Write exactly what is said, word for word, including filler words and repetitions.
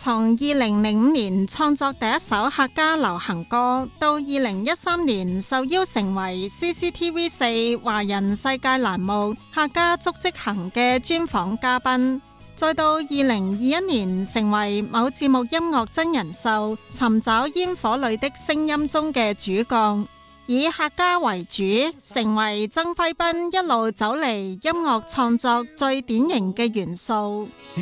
從二零零五年創作第一首客家流行歌，到二零一三年受邀成為 C C T V 四華人世界欄目《客家足跡行》嘅專訪嘉賓，再到二零二一年成為某節目音樂真人秀《尋找煙火裏的聲音》中嘅主角，以客家為主，成為曾輝斌一路走嚟音樂創作最典型嘅元素。